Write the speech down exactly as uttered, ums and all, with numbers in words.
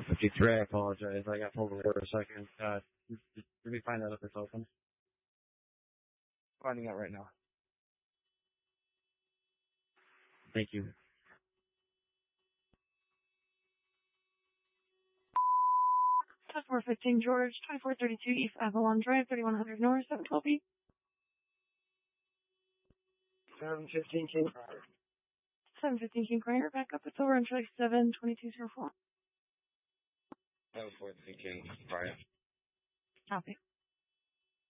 four fifty-three, I apologize. I got pulled over for a second. Uh, let me find out if it's open. Finding out right now. Thank you. four fifteen George, twenty-four thirty-two East Avalon Drive, thirty-one hundred North, seven twelve B. seven fifteen King Crier. seven fifteen King Crier, back up. It's over on track seven twenty-two zero four. seven fourteen King Crier. Copy.